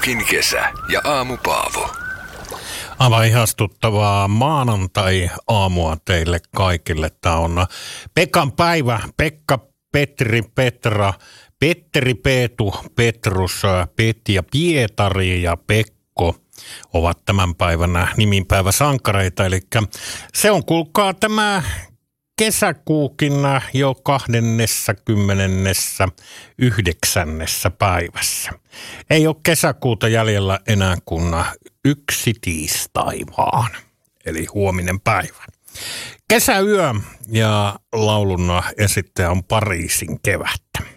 Kukin kesä ja Aamu Paavo. Aivan ihastuttavaa maanantai-aamua teille kaikille. Tämä on Pekan päivä. Pekka, Petri, Petra, Petteri, Peetu, Petrus, Petja, Pietari ja Pekko ovat tämän päivänä nimipäiväsankareita. Eli se on, kuulkaa, tämä kesäkuukin jo 29. päivässä. Ei ole kesäkuuta jäljellä enää kuin yksi tiistai vaan, eli huominen päivä. Kesäyö ja laulun esittäjä on Pariisin kevättä.